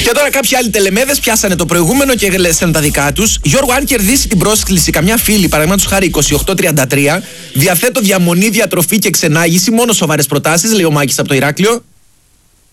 Και τώρα κάποιοι άλλοι τελεμέδες πιάσανε το προηγούμενο και λέσαν τα δικά τους. Γιώργο, αν κερδίσει την πρόσκληση καμιά φίλη, παραδείγματος χάρη 2833, διαθέτω διαμονή, διατροφή και ξενάγηση, μόνο σοβαρές προτάσεις, λέει ο Μάκης από το Ηράκλειο.